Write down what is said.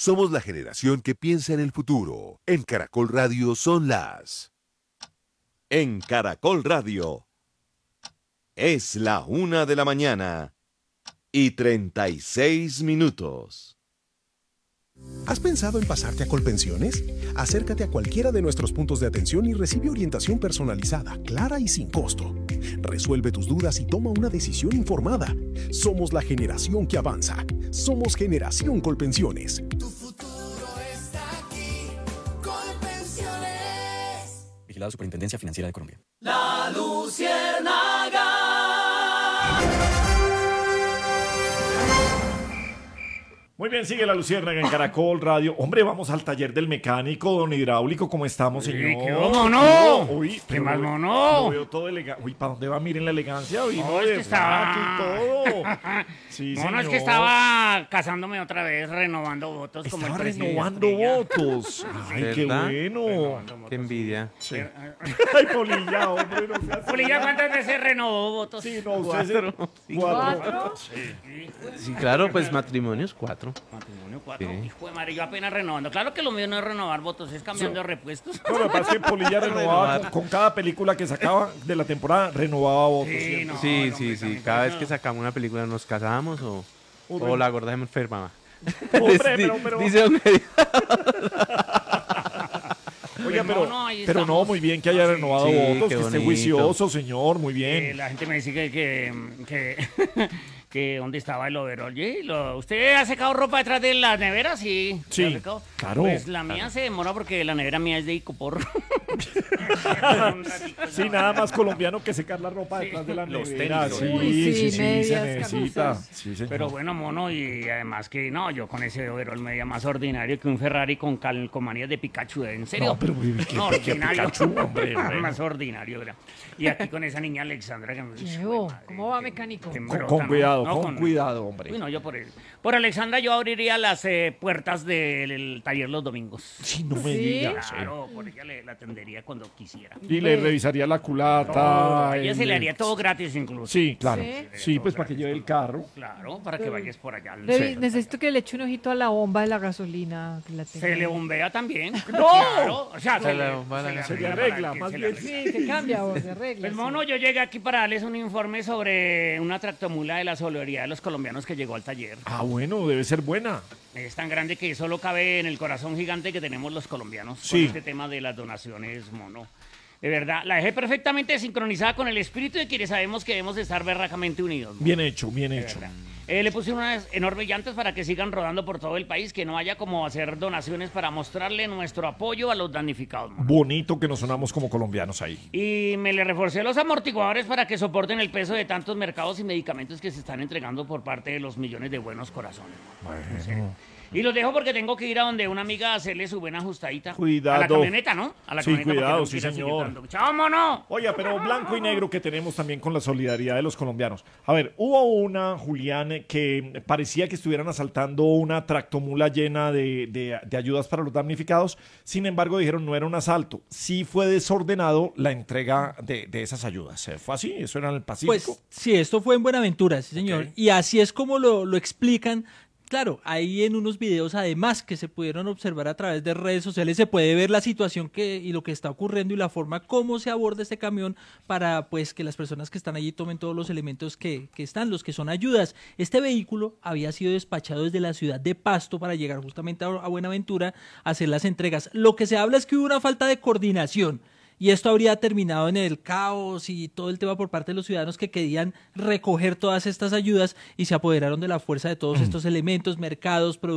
Somos la generación que piensa en el futuro. En Caracol Radio son las... En Caracol Radio es la 1:36 a.m. ¿Has pensado en pasarte a Colpensiones? Acércate a cualquiera de nuestros puntos de atención y recibe orientación personalizada, clara y sin costo. Resuelve tus dudas y toma una decisión informada. Somos la generación que avanza. Somos Generación Colpensiones. Tu futuro está aquí. Colpensiones. Vigilado Superintendencia Financiera de Colombia. La Luciérnaga. Muy bien, sigue la Luciérnaga en Caracol Radio. Hombre, vamos al taller del mecánico, don Hidráulico. ¿Cómo estamos, señor? ¿Qué mono? Uy, ¿Qué más lo mono? veo todo elegante. Uy, ¿para dónde va? Miren la elegancia. Uy, No, es que estaba... y todo. Sí, Mono, es señor. que estaba casándome otra vez, renovando votos como el Estaba presidente. renovando votos. Ay, qué ¿Verdad? bueno. Qué envidia. Sí. Ay, Polilla, hombre, no seas... Polilla, ¿cuántas veces renovó votos? Sí, no, usted Cuatro. Sí, claro, pues matrimonios 4. Matrimonio 4. Sí. Hijo de madre, yo apenas renovando. Claro que lo mío no es renovar votos, es cambiando de repuestos. No, lo que pasa es que Polilla renovaba con cada película que sacaba de la temporada, renovaba votos. Sí, siempre. no, Sí, no, sí, hombre, sí. también Cada vez no. que sacamos una película nos casamos o la gorda se me enfermaba. Hombre, pero... Dice don Medio. Oiga, Pues no, ahí pero no, estamos. muy bien que haya renovado Sí, votos, qué que esté bonito. juicioso, señor, muy bien. La gente me dice que ¿dónde estaba el overol? Oye, ¿usted ha secado ropa detrás de la nevera? Sí. Sí, ¿la ha secado? claro. Pues la mía se demora porque la nevera mía es de Icopor. Sí, nada más colombiano que secar la ropa detrás de la Los nevera. tenis. Sí, Uy, sí, sí, se medias, necesita. camisas. Sí, señor. Pero bueno, mono, y además que no, yo con ese overol me veía más ordinario que un Ferrari con calcomanías de Pikachu, ¿en serio? No, pero ¿qué ordinario. Pikachu, hombre, bueno. Más ordinario, era. Y aquí con esa niña Alexandra que me Llevo. ¿Cómo va, mecánico? Con cuidado, con cuidado, hombre. Uy, no, yo por Alexandra yo abriría las puertas del taller los domingos. Sí, no me ¿Sí? digas. Claro, por ella la atendería cuando quisiera. Y le revisaría la culata. A ella y se le haría todo gratis incluso. Sí, claro. ¿Sí? Sí, pues para que lleve el carro. Claro, para que vayas por allá. Necesito que le eche un ojito a la bomba de la gasolina. Que la tenga Se le ahí. bombea también. ¡No! Claro, o sea, Se le bomba la Se le gasolina. arregla, más bien. Sí, se cambia o se arregla. Pues sí. mono, yo llegué aquí para darles un informe sobre una tractomula de la solidaridad de los colombianos que llegó al taller. Ah, bueno, debe ser buena. Es tan grande que solo cabe en el corazón gigante que tenemos los colombianos Sí. con este tema de las donaciones, mono. De verdad, la dejé perfectamente sincronizada con el espíritu de quienes sabemos que debemos estar berracamente unidos. mono. Bien hecho, bien hecho. verdad. Le puse unas enormes llantas para que sigan rodando por todo el país, que no haya como hacer donaciones para mostrarle nuestro apoyo a los damnificados. mono. Bonito que nos sonamos como colombianos ahí. Y me le reforcé los amortiguadores para que soporten el peso de tantos mercados y medicamentos que se están entregando por parte de los millones de buenos corazones. mono. En serio. Y los dejo porque tengo que ir a donde una amiga a hacerle su buena ajustadita. Cuidado. A la camioneta, ¿no? A la Sí, camioneta porque cuidado, tengo sí, que ir así señor. gritando. ¡Chao, mono! Oiga, pero blanco y negro que tenemos también con la solidaridad de los colombianos. A ver, hubo una, Julián, que parecía que estuvieran asaltando una tractomula llena de ayudas para los damnificados. Sin embargo, dijeron no era un asalto. Sí fue desordenado la entrega de esas ayudas. ¿Fue así? ¿Eso era en el Pacífico? Pues sí, esto fue en Buenaventura, sí señor. Ok. Y así es como lo explican. Claro, ahí en unos videos además que se pudieron observar a través de redes sociales se puede ver la situación y lo que está ocurriendo y la forma como se aborda este camión para pues que las personas que están allí tomen todos los elementos que están, los que son ayudas. Este vehículo había sido despachado desde la ciudad de Pasto para llegar justamente a Buenaventura a hacer las entregas. Lo que se habla es que hubo una falta de coordinación. Y esto habría terminado en el caos y todo el tema por parte de los ciudadanos que querían recoger todas estas ayudas y se apoderaron de la fuerza de todos estos elementos, mercados,